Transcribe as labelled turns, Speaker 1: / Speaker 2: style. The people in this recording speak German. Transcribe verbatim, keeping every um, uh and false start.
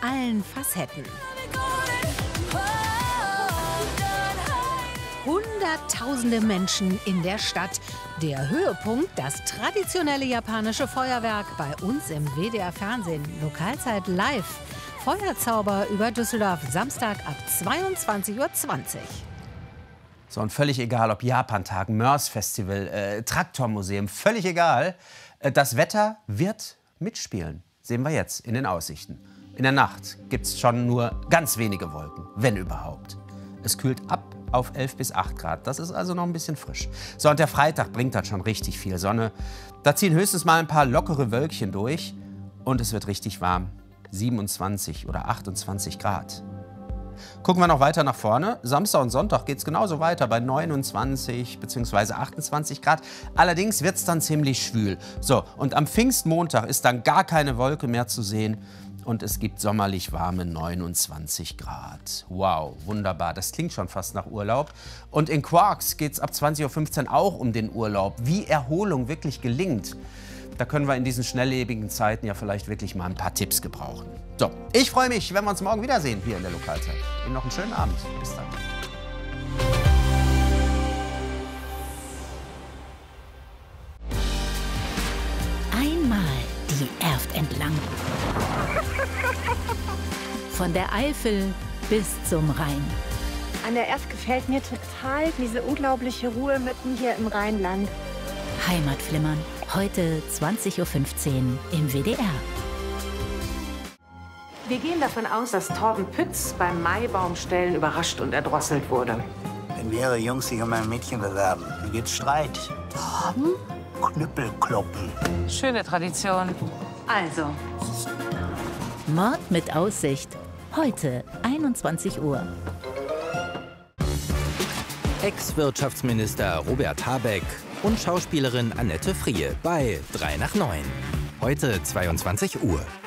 Speaker 1: allen Facetten. Hunderttausende Menschen in der Stadt. Der Höhepunkt, das traditionelle japanische Feuerwerk bei uns im W D R-Fernsehen. Lokalzeit live. Feuerzauber über Düsseldorf, Samstag ab zweiundzwanzig Uhr zwanzig.
Speaker 2: So, und völlig egal, ob Japantag, Mörs-Festival, äh, Traktormuseum, völlig egal. Äh, das Wetter wird mitspielen. Sehen wir jetzt in den Aussichten. In der Nacht gibt es schon nur ganz wenige Wolken, wenn überhaupt. Es kühlt ab auf elf bis acht Grad. Das ist also noch ein bisschen frisch. So, und der Freitag bringt dann schon richtig viel Sonne. Da ziehen höchstens mal ein paar lockere Wölkchen durch. Und es wird richtig warm. siebenundzwanzig oder achtundzwanzig Grad. Gucken wir noch weiter nach vorne. Samstag und Sonntag geht es genauso weiter bei neunundzwanzig bzw. achtundzwanzig Grad. Allerdings wird es dann ziemlich schwül. So, und am Pfingstmontag ist dann gar keine Wolke mehr zu sehen. Und es gibt sommerlich warme neunundzwanzig Grad. Wow, wunderbar. Das klingt schon fast nach Urlaub. Und in Quarks geht es ab zwanzig Uhr fünfzehn auch um den Urlaub. Wie Erholung wirklich gelingt. Da können wir in diesen schnelllebigen Zeiten ja vielleicht wirklich mal ein paar Tipps gebrauchen. So, ich freue mich, wenn wir uns morgen wiedersehen hier in der Lokalzeit. Ihnen noch einen schönen Abend. Bis dann.
Speaker 1: Einmal die Erft entlang. Von der Eifel bis zum Rhein.
Speaker 3: An der Erft gefällt mir total diese unglaubliche Ruhe mitten hier im Rheinland.
Speaker 1: Heimatflimmern. Heute zwanzig Uhr fünfzehn im W D R.
Speaker 4: Wir gehen davon aus, dass Torben Pütz beim Maibaumstellen überrascht und erdrosselt wurde.
Speaker 5: Wenn mehrere Jungs sich um ein Mädchen bewerben, dann gibt's Streit. Torben? Knüppelkloppen.
Speaker 4: Schöne Tradition. Also.
Speaker 1: Mord mit Aussicht. Heute einundzwanzig Uhr.
Speaker 6: Ex-Wirtschaftsminister Robert Habeck und Schauspielerin Annette Frier bei drei nach neun. Heute zweiundzwanzig Uhr.